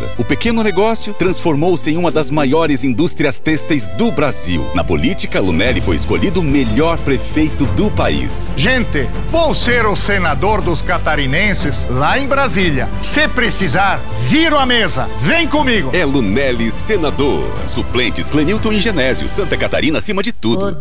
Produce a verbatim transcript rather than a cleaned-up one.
empresa. O pequeno negócio transformou-se em uma das maiores indústrias têxteis do Brasil. Na política, Lunelli foi escolhido o melhor prefeito do país. Gente, vou ser o senador dos catarinenses lá em Brasília. Se precisar, viro a mesa. Vem comigo. É Lunelli senador. Suplentes Clenilton e Genésio. Santa Catarina acima de tudo.